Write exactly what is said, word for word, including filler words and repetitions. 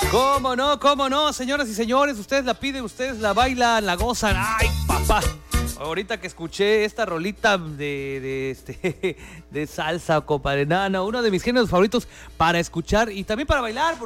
¿Cómo no? ¿Cómo no? Señoras y señores, ustedes la piden, ustedes la bailan, la gozan. ¡Ay, papá! Ahorita que escuché esta rolita de, de, este, de salsa, compadre, no, no, uno de mis géneros favoritos para escuchar y también para bailar, porque